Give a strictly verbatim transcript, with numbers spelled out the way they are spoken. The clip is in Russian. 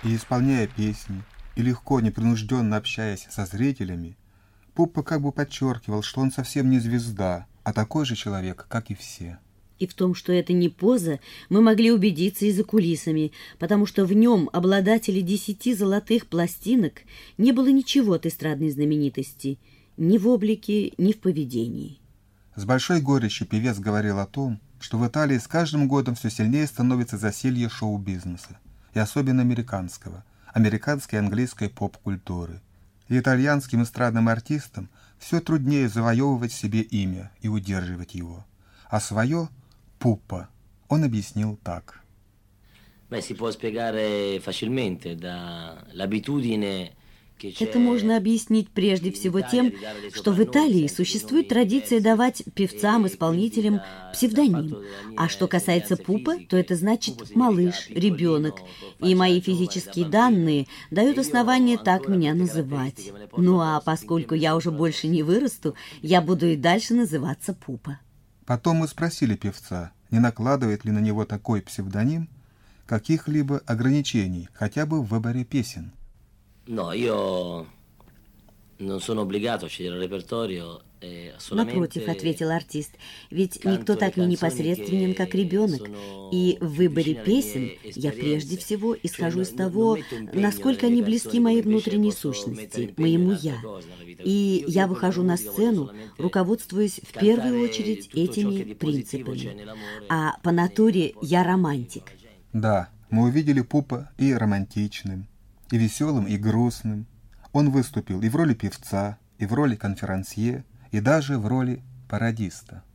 И исполняя песни, и легко, непринужденно общаясь со зрителями, Пуппа как бы подчеркивал, что он совсем не звезда, а такой же человек, как и все. И в том, что это не поза, мы могли убедиться и за кулисами, потому что в нем обладателя десяти золотых пластинок не было ничего от эстрадной знаменитости, ни в облике, ни в поведении. С большой горечью певец говорил о том, что в Италии с каждым годом все сильнее становится засилье шоу-бизнеса, и особенно американского, американской и английской поп-культуры. И итальянским эстрадным артистам все труднее завоевывать себе имя и удерживать его. А свое Пуппа он объяснил так. Beh, si può spiegare facilmente dall'abitudine. Это можно объяснить прежде всего тем, что в Италии существует традиция давать певцам, исполнителям псевдоним. А что касается Пуппа, то это значит «малыш», «ребенок». И мои физические данные дают основание так меня называть. Ну а поскольку я уже больше не вырасту, я буду и дальше называться Пуппа. Потом мы спросили певца, не накладывает ли на него такой псевдоним каких-либо ограничений, хотя бы в выборе песен. No, io non sono obbligato a scegliere il repertorio. Напротив, ответил артист, ведь никто так не непосредственен, как ребенок. И в выборе песен я прежде всего исхожу из того, насколько они близки моей внутренней сущности, моему «я». И я выхожу на сцену, руководствуясь в первую очередь этими принципами. А по натуре я романтик. Да, мы увидели Пуппа и романтичным, и веселым, и грустным. Он выступил и в роли певца, и в роли конферансье, и даже в роли пародиста.